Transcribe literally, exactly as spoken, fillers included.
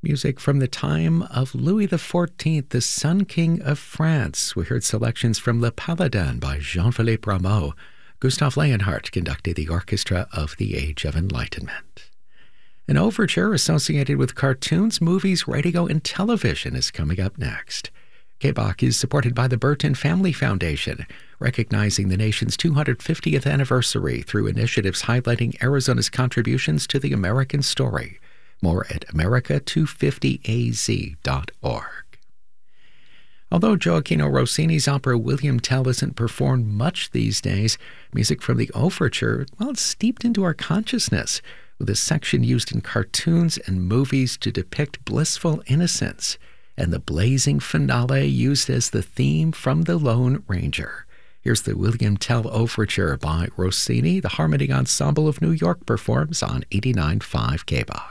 Music from the time of Louis the fourteenth, the Sun King of France. We heard selections from Le Paladin by Jean-Philippe Rameau. Gustav Leonhardt conducted the Orchestra of the Age of Enlightenment. An overture associated with cartoons, movies, radio, and television is coming up next. K B O C is supported by the Burton Family Foundation, recognizing the nation's two hundred fiftieth anniversary through initiatives highlighting Arizona's contributions to the American story. More at America two fifty A Z dot org. Although Gioacchino Rossini's opera William Tell isn't performed much these days, music from the overture, well, it's steeped into our consciousness, with a section used in cartoons and movies to depict blissful innocence, and the blazing finale used as the theme from The Lone Ranger. Here's the William Tell Overture by Rossini. The Harmony Ensemble of New York performs on eighty-nine point five K B O C.